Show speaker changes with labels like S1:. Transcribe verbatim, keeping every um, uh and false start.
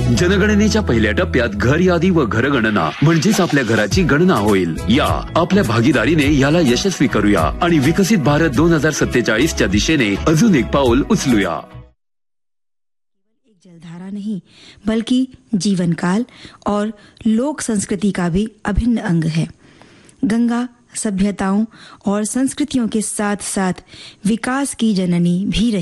S1: जनगणनेच्या पहिल्या टप्प्यात घर यादी व घरगणना म्हणजेच आपल्या घराची गणना होईल. या आपल्या भागीदारीने याला यशस्वी करूया आणि विकसित भारत दोन हजार सत्तेचाळीस च्या दिशेने अजून एक पाऊल उचलूया.
S2: जलधारा नहीं बल्कि जीवन काल और लोक संस्कृति का भी अभिन्न अंग है. गंगा सभ्यताओं और संस्कृतियों के साथ साथ विकास की जननी भी रही.